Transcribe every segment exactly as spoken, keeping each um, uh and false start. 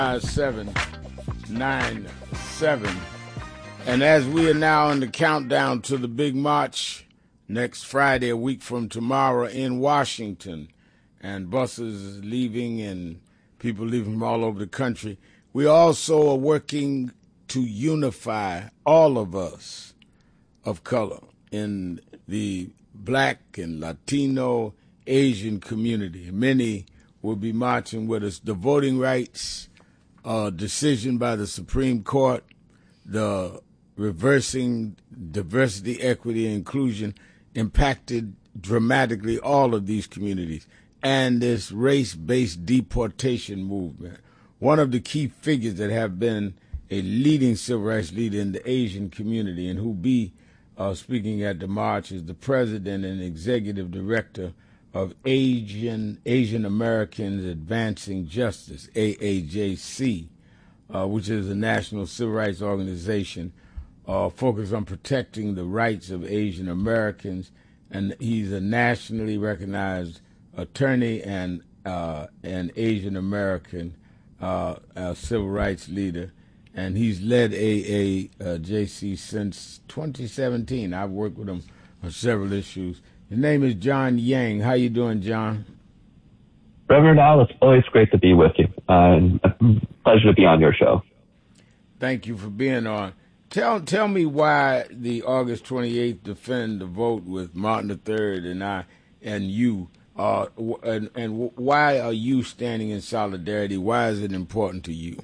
seven nine seven. And as we are now in the countdown to the big march next Friday, a week from tomorrow in Washington, and buses leaving and people leaving from all over the country, we also are working to unify all of us of color in the Black and Latino Asian community. Many will be marching with us. The voting rights uh, decision by the Supreme Court, the reversing diversity, equity, and inclusion impacted dramatically all of these communities. And this race-based deportation movement, one of the key figures that have been a leading civil rights leader in the Asian community and who be uh, speaking at the march is the president and executive director of Asian Asian Americans Advancing Justice, A A J C, uh, which is a national civil rights organization uh, focused on protecting the rights of Asian Americans. And he's a nationally recognized attorney and uh, an Asian American uh, uh, civil rights leader. And he's led A A J C since twenty seventeen. I've worked with him on several issues. His name is John Yang. How you doing, John? Reverend Al, it's always great to be with you. Uh, a pleasure to be on your show. Thank you for being on. Tell tell me why the August twenty-eighth Defend the Vote with Martin the Third and I and you, uh, and, and why are you standing in solidarity? Why is it important to you?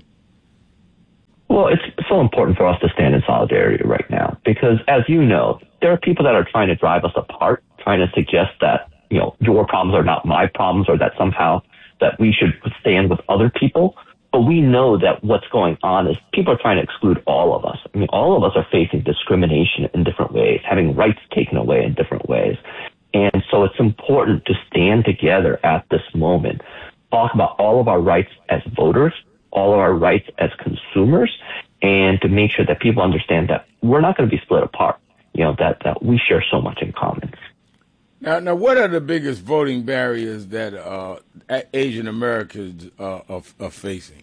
Well, it's so important for us to stand in solidarity right now because, as you know, there are people that are trying to drive us apart, trying to suggest that, you know, your problems are not my problems or that somehow that we should stand with other people. But we know that what's going on is people are trying to exclude all of us. I mean, all of us are facing discrimination in different ways, having rights taken away in different ways. And so it's important to stand together at this moment, talk about all of our rights as voters, all of our rights as consumers, and to make sure that people understand that we're not going to be split apart, you know, that, that we share so much in common. Now, now, what are the biggest voting barriers that uh, Asian Americans uh, are, are facing?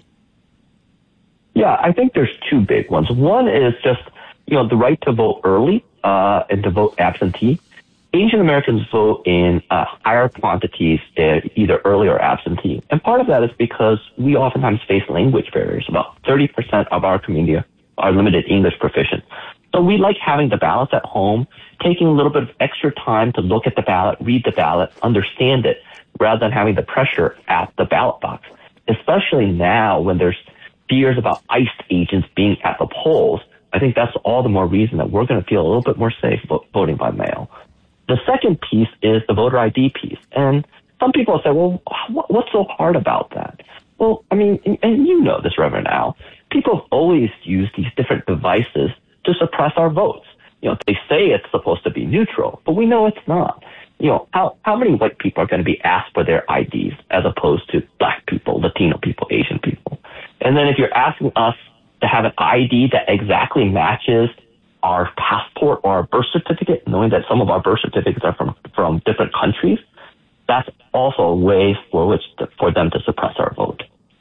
Yeah, I think there's two big ones. One is just, you know, the right to vote early uh, and to vote absentee. Asian Americans vote in uh, higher quantities, uh, either early or absentee. And part of that is because we oftentimes face language barriers. About thirty percent of our community are limited English proficient. So we like having the ballots at home, taking a little bit of extra time to look at the ballot, read the ballot, understand it, rather than having the pressure at the ballot box. Especially now when there's fears about ICE agents being at the polls, I think that's all the more reason that we're going to feel a little bit more safe voting by mail. The second piece is the voter I D piece. And some people say, well, what's so hard about that? Well, I mean, and you know this, Reverend Al, people have always used these different devices to suppress our votes. You know, they say it's supposed to be neutral, but we know it's not. You know, how, how many white people are going to be asked for their I Ds as opposed to black people, Latino people, Asian people? And then if you're asking us to have an I D that exactly matches our passport or our birth certificate, knowing that some of our birth certificates are from, from different countries, that's also a way for which to, for them to suppress our vote.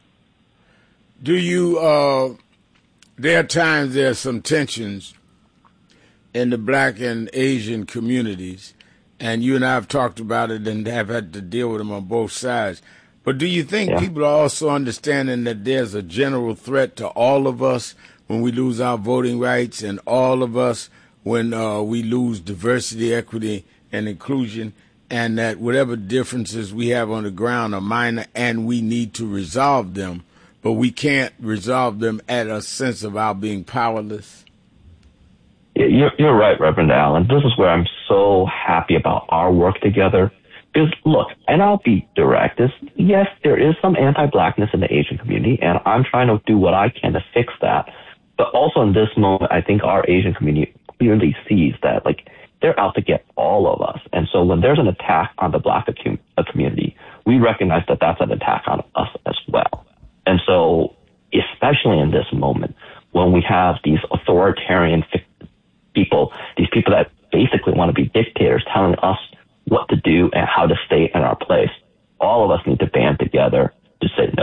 Do you, uh, there are times there are some tensions in the black and Asian communities, and you and I have talked about it and have had to deal with them on both sides. But do you think yeah. people are also understanding that there's a general threat to all of us when we lose our voting rights, and all of us when uh, we lose diversity, equity, and inclusion, and that whatever differences we have on the ground are minor and we need to resolve them, but we can't resolve them at a sense of our being powerless? You're, you're right, Reverend Allen. This is where I'm so happy about our work together. Because, look, and I'll be direct, is yes, there is some anti-blackness in the Asian community, and I'm trying to do what I can to fix that. But also in this moment, I think our Asian community clearly sees that, like, they're out to get all of us. And so when there's an attack on the black community, we recognize that that's an attack on us as well. And so, especially in this moment, when we have these authoritarian people, these people that basically want to be dictators telling us what to do and how to stay in our place, all of us need to band together to say no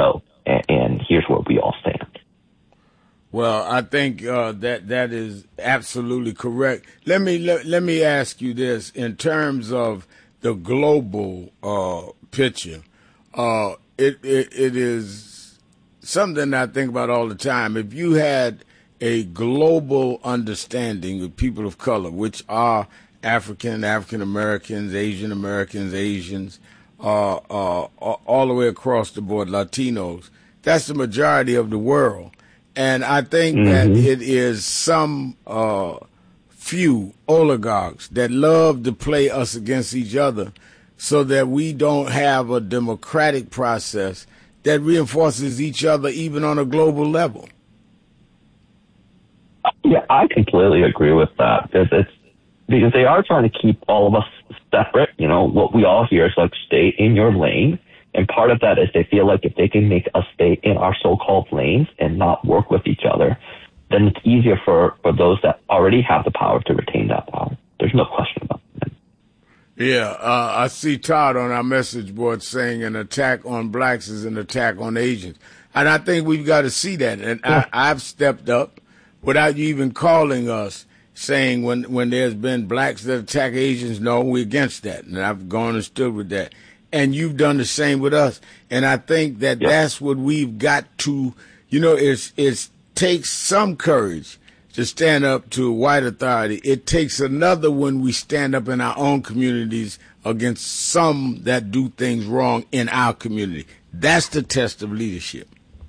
and, and here's where we all stand. Well, I think uh, that that is absolutely correct. Let me let, let me ask you this in terms of the global uh, picture. Uh, it, it it is something I think about all the time. If you had a global understanding of people of color, which are African, African Americans, Asian Americans, Asians, uh, uh, all the way across the board, Latinos, that's the majority of the world. And I think mm-hmm. that it is some uh, few oligarchs that love to play us against each other so that we don't have a democratic process that reinforces each other even on a global level. Yeah, I completely agree with that because it's because they are trying to keep all of us separate. You know, what we all hear is like, stay in your lane. And part of that is they feel like if they can make us stay in our so-called lanes and not work with each other, then it's easier for, for those that already have the power to retain that power. There's no question about that. Yeah, uh, I see Todd on our message board saying an attack on blacks is an attack on Asians. And I think we've got to see that. And yeah. I, I've stepped up without you even calling us, saying when, when there's been blacks that attack Asians, no, we're against that. And I've gone and stood with that. And you've done the same with us. And I think that yep. that's what we've got to, you know, it's, it takes some courage to stand up to white authority. It takes another when we stand up in our own communities against some that do things wrong in our community. That's the test of leadership.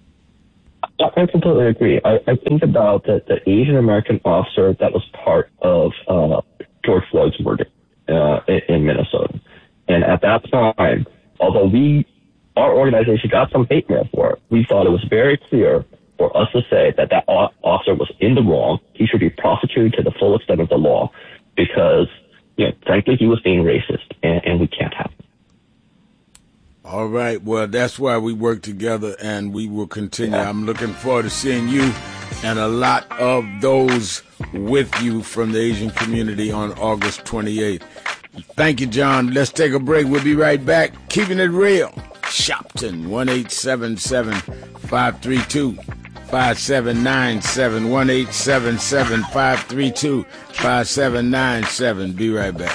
I completely agree. I, I think about the, the Asian American officer that was part of uh, George Floyd's murder uh, in, in Minnesota. And at that time, although we, our organization got some hate mail for it, we thought it was very clear for us to say that that officer was in the wrong. He should be prosecuted to the full extent of the law because, you know, frankly, he was being racist, and, and we can't have it. All right. Well, that's why we work together, and we will continue. Yeah. I'm looking forward to seeing you and a lot of those with you from the Asian community on August twenty-eighth. Thank you, John. Let's take a break. We'll be right back. Keeping it real. Shopton, one eight seven seven, five three two, five seven nine seven, one eight seven seven, five three two, five seven nine seven. Be right back.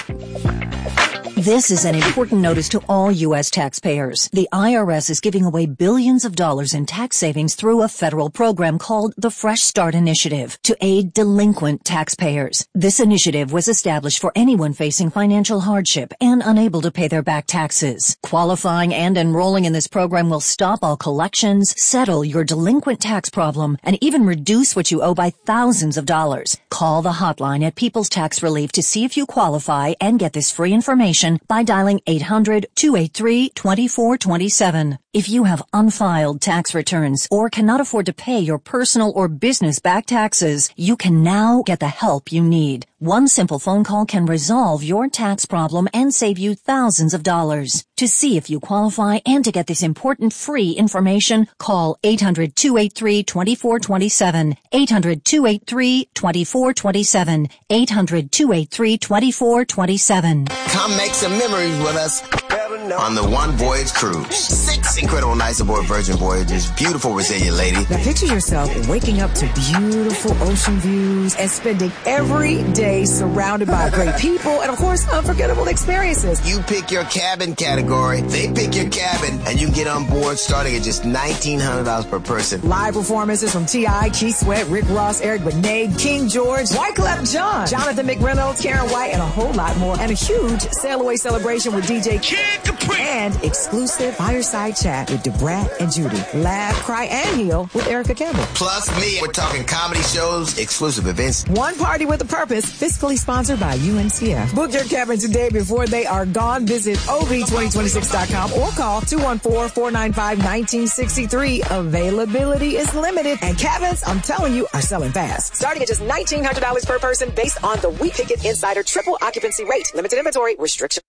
This is an important notice to all U S taxpayers. The I R S is giving away billions of dollars in tax savings through a federal program called the Fresh Start Initiative to aid delinquent taxpayers. This initiative was established for anyone facing financial hardship and unable to pay their back taxes. Qualifying and enrolling in this program will stop all collections, settle your delinquent tax problem, and even reduce what you owe by thousands of dollars. Call the hotline at People's Tax Relief to see if you qualify and get this free information by dialing eight hundred, two eight three, two four two seven. If you have unfiled tax returns or cannot afford to pay your personal or business back taxes, you can now get the help you need. One simple phone call can resolve your tax problem and save you thousands of dollars. To see if you qualify and to get this important free information, call eight hundred, two eight three, two four two seven, eight hundred, two eight three, two four two seven, eight hundred, two eight three, two four two seven. Come make some memories with us on the One Voyage Cruise. Six incredible nights aboard Virgin Voyages. Beautiful, resilient lady. Now picture yourself waking up to beautiful ocean views and spending every day surrounded by great people and, of course, unforgettable experiences. You pick your cabin category, they pick your cabin, and you can get on board starting at just nineteen hundred dollars per person. Live performances from T I, Keith Sweat, Rick Ross, Eric Benet, King George, Wyclef Jean, Jonathan McReynolds, Karen White, and a whole lot more. And a huge sail away celebration with D J Kid Capri. And exclusive fireside chat with DeBrat and Judy. Laugh, cry, and heal with Erica Campbell. Plus me. We're talking comedy shows, exclusive events. One party with a purpose. Fiscally sponsored by U N C F. Book your cabin today before they are gone. Visit O V twenty twenty-six dot com or call two one four, four nine five, one nine six three. Availability is limited, and cabins, I'm telling you, are selling fast. Starting at just nineteen hundred dollars per person based on the We Pick It Insider triple occupancy rate. Limited inventory, restriction.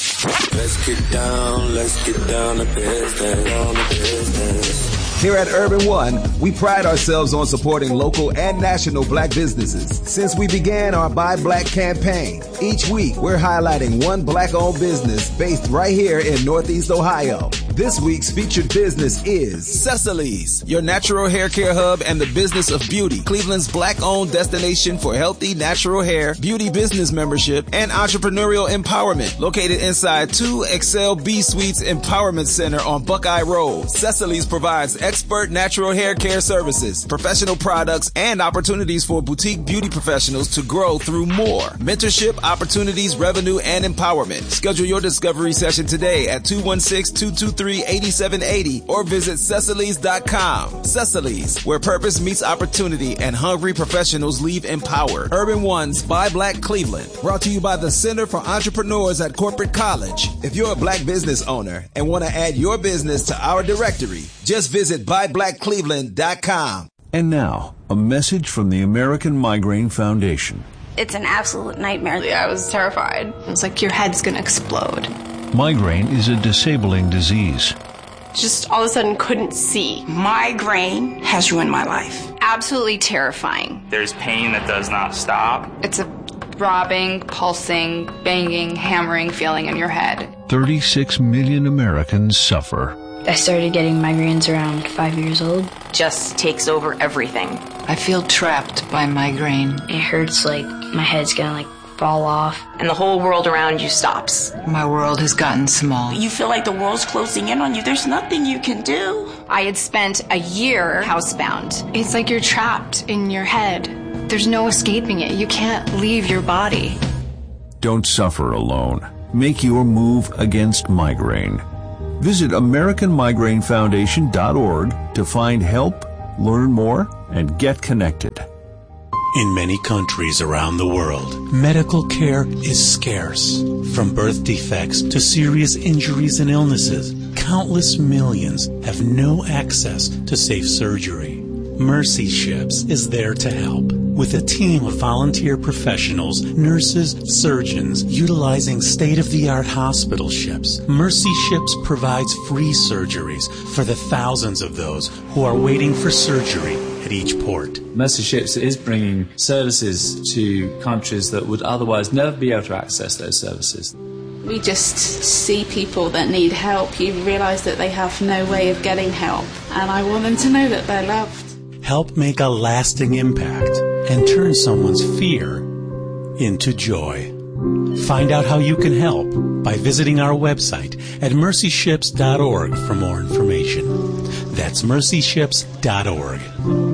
Let's get down, let's get down to business, down to business. Here at Urban One, we pride ourselves on supporting local and national black businesses. Since we began our Buy Black campaign, each week we're highlighting one black-owned business based right here in Northeast Ohio. This week's featured business is Cecily's, your natural hair care hub and the business of beauty. Cleveland's black-owned destination for healthy natural hair, beauty business membership, and entrepreneurial empowerment. Located inside two Excel B Suites Empowerment Center on Buckeye Road, Cecily's provides expert natural hair care services, professional products, and opportunities for boutique beauty professionals to grow through more. Mentorship, opportunities, revenue, and empowerment. Schedule your discovery session today at two one six, two two three, eight seven eight zero or visit Cecily's dot com. Cecily's, where purpose meets opportunity and hungry professionals leave empowered. Urban One's Buy Black Cleveland. Brought to you by the Center for Entrepreneurs at Corporate College. If you're a black business owner and want to add your business to our directory, just visit buy black cleveland dot com. And now, a message from the American Migraine Foundation. It's an absolute nightmare. I was terrified. It was like your head's going to explode. Migraine is a disabling disease. Just all of a sudden couldn't see. Migraine has ruined my life. Absolutely terrifying. There's pain that does not stop. It's a throbbing, pulsing, banging, hammering feeling in your head. thirty-six million Americans suffer. I started getting migraines around five years old. Just takes over everything. I feel trapped by migraine. It hurts like my head's gonna like fall off. And the whole world around you stops. My world has gotten small. You feel like the world's closing in on you. There's nothing you can do. I had spent a year housebound. It's like you're trapped in your head. There's no escaping it. You can't leave your body. Don't suffer alone. Make your move against migraine. Visit American Migraine Foundation dot org to find help, learn more, and get connected. In many countries around the world, medical care is scarce. From birth defects to serious injuries and illnesses, countless millions have no access to safe surgery. Mercy Ships is there to help. With a team of volunteer professionals, nurses, surgeons, utilizing state-of-the-art hospital ships, Mercy Ships provides free surgeries for the thousands of those who are waiting for surgery at each port. Mercy Ships is bringing services to countries that would otherwise never be able to access those services. We just see people that need help. You realize that they have no way of getting help, and I want them to know that they're loved. Help make a lasting impact and turn someone's fear into joy. Find out how you can help by visiting our website at mercy ships dot org for more information. That's mercy ships dot org.